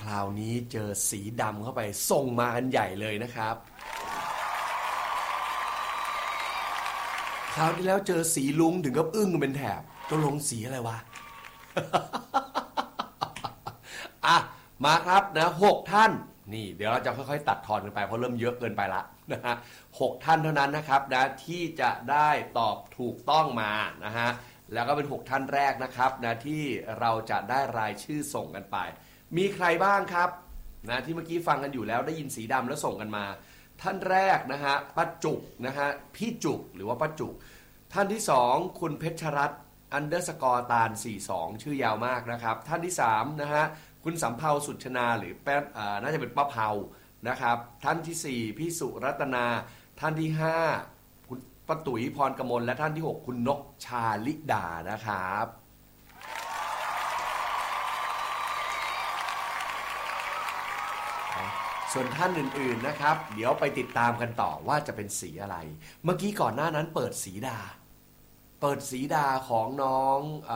ราวนี้เจอสีดำเข้าไปส่งมากันใหญ่เลยนะครับคราวที่แล้วเจอสีลุ้งถึงกับอึ้งกันเป็นแถบตกลงสีอะไรวะ อ่ะมาครับนะ6ท่านนี่เดี๋ยวเราจะค่อยๆตัดทอนกันไปเพราะเริ่มเยอะเกินไปละนะฮะ6ท่านเท่านั้นนะครับนะที่จะได้ตอบถูกต้องมานะฮะแล้วก็เป็น6ท่านแรกนะครับนะที่เราจะได้รายชื่อส่งกันไปมีใครบ้างครับนะที่เมื่อกี้ฟังกันอยู่แล้วได้ยินสีดำแล้วส่งกันมาท่านแรกนะฮะป้าจุกนะฮะพี่จุกหรือว่าป้าจุกท่านที่2คุณเพชรรัตน์_ตาล42ชื่อยาวมากนะครับท่านที่3นะฮะคุณสำเภาสุชนาหรือแป๊บน่าจะเป็นป้าเภานะครับท่านที่4พี่สุรัตนาท่านที่5คุณป้าตุ๋ยพรกมลและท่านที่6คุณนกชาลิดานะครับส่วนท่านอื่นๆนะครับเดี๋ยวไปติดตามกันต่อว่าจะเป็นสีอะไรเมื่อกี้ก่อนหน้านั้นเปิดสีดาของน้อง